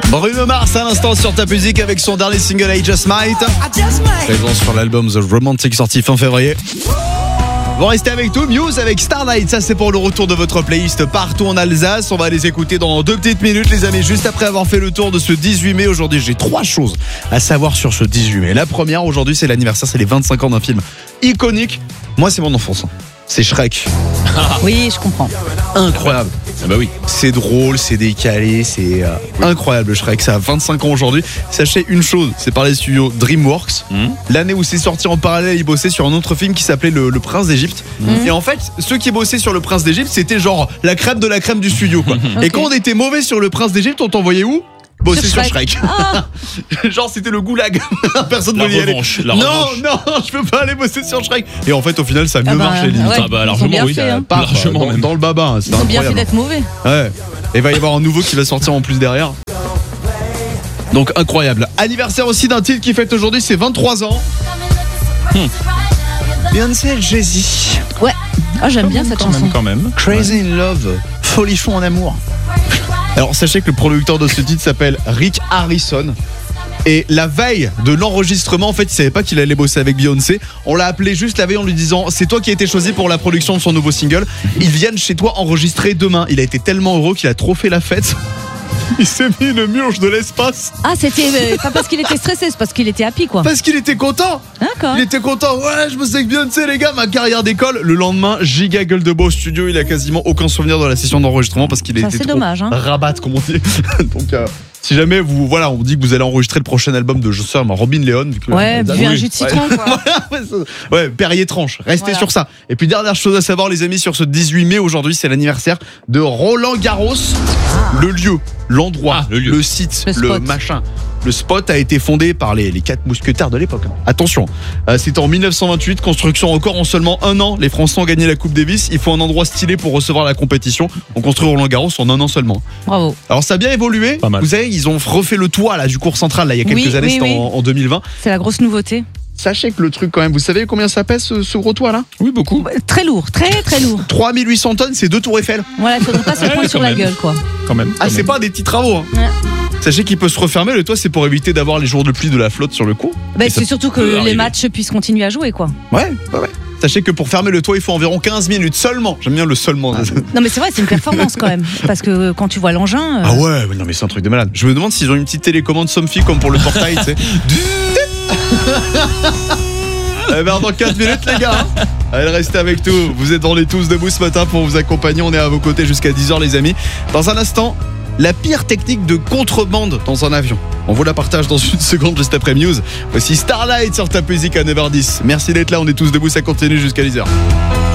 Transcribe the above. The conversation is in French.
Bruno Mars à l'instant sur ta musique avec son dernier single I Just Might. Présent sur l'album The Romantic sorti fin février. Vous restez avec nous, Muse avec Starlight, ça c'est pour le retour de votre playlist partout en Alsace. On va les écouter dans 2 petites minutes les amis, juste après avoir fait le tour de ce 18 mai. Aujourd'hui j'ai 3 choses à savoir sur ce 18 mai. La première, aujourd'hui c'est l'anniversaire, c'est les 25 ans d'un film iconique. Moi c'est mon enfance, c'est Shrek. Oui, je comprends. Incroyable. Ah bah oui. C'est drôle, c'est décalé, c'est incroyable Shrek, ça a 25 ans aujourd'hui. Sachez une chose, c'est par les studios DreamWorks. L'année où c'est sorti en parallèle, ils bossaient sur un autre film qui s'appelait le Prince d'Égypte. Et en fait, ceux qui bossaient sur le Prince d'Égypte, c'était genre la crème de la crème du studio quoi. Okay. Et quand on était mauvais sur le Prince d'Égypte, on t'envoyait où ? Bosser sur Shrek. Genre c'était le goulag. Personne ne voulait y aller. Non, je peux pas aller bosser sur Shrek. Et en fait au final ça a mieux marché limite. Ouais, Ah bah largement oui. fait, hein. Largement même. Dans le baba, c'est Ils ont bien fait incroyable. d'être mauvais. Ouais. Et il va y avoir un nouveau qui va sortir en plus derrière. Donc incroyable. Anniversaire aussi d'un titre qui fête aujourd'hui ses 23 ans. Beyoncé et Jay-Z. Ouais. Ah, j'aime bien cette chanson. Quand même. Crazy in Love. Folichon en amour. Alors sachez que le producteur de ce titre s'appelle Rick Harrison. Et la veille de l'enregistrement, en fait, il savait pas qu'il allait bosser avec Beyoncé. On l'a appelé juste la veille en lui disant c'est toi qui as été choisi pour la production de son nouveau single. Ils viennent chez toi enregistrer demain. Il a été tellement heureux qu'il a trop fait la fête. Il s'est mis une murge de l'espace. Ah, c'était pas parce qu'il était stressé, c'est parce qu'il était happy, quoi. Parce qu'il était content. D'accord. Il était content. Ouais, je bosse avec Beyoncé, les gars, ma carrière d'école. Le lendemain, giga gueule de bois au studio. Il a quasiment aucun souvenir de la session d'enregistrement parce qu'il Ça, était c'est trop dommage, hein. rabat, comme on dit. Donc, si jamais on vous dit que vous allez enregistrer le prochain album de Robin Leon. Ouais, buvez un jus de citron, quoi. Ouais, Perrier tranche. Restez Voilà. sur ça. Et puis, dernière chose à savoir, les amis, sur ce 18 mai, aujourd'hui, c'est l'anniversaire de Roland Garros. Le lieu, l'endroit, le lieu. le site, Le le spot. machin. Le spot a été fondé par les 4 mousquetaires de l'époque. Attention, c'était en 1928, construction record en seulement 1 an. Les Français ont gagné la Coupe Davis. Il faut un endroit stylé pour recevoir la compétition. On construit Roland Garros en 1 an seulement. Bravo. Alors ça a bien évolué. Pas mal. Vous savez, ils ont refait le toit là, du cours central là, il y a quelques Oui, années, oui, c'était oui. en 2020. C'est la grosse nouveauté. Sachez que le truc quand même, vous savez combien ça pèse ce gros toit là ? Oui, beaucoup. Très lourd, très très lourd. 3800 tonnes, c'est 2 tours Eiffel. Voilà, il faudrait pas se prendre sur quand la même. gueule, quoi. Quand même. Ah, c'est pas des petits travaux. Hein. Ouais. Sachez qu'il peut se refermer, le toit c'est pour éviter d'avoir les jours de pluie de la flotte sur le coup. Bah, Et ça c'est surtout que peut les arriver. matchs puissent continuer à jouer, quoi. Ouais. Sachez que pour fermer le toit, il faut environ 15 minutes seulement. J'aime bien le seulement. Non, mais c'est vrai, c'est une performance quand même. Parce que quand tu vois l'engin. Ah ouais, mais non mais c'est un truc de malade. Je me demande s'ils ont une petite télécommande Somfy comme pour le portail, tu sais. Eh ben dans 4 minutes les gars. Allez, restez avec nous. Vous êtes dans les tous debout ce matin pour vous accompagner. On est à vos côtés jusqu'à 10h les amis. Dans un instant, la pire technique de contrebande dans un avion. On vous la partage dans une seconde juste après Muse. Voici Starlight sur ta musique à 9h10. Merci d'être là, on est tous debout, ça continue jusqu'à 10h.